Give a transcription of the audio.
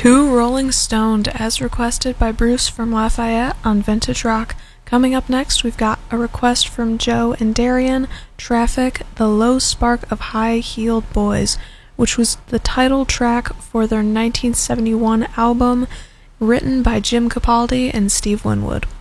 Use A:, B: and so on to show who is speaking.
A: Two Rolling Stoned, as requested by Bruce from Lafayette on Vintage Rock. Coming up next, we've got a request from Joe and Darian, Traffic, The Low Spark of High-Heeled Boys, which was the title track for their 1971 album, written by Jim Capaldi and Steve Winwood.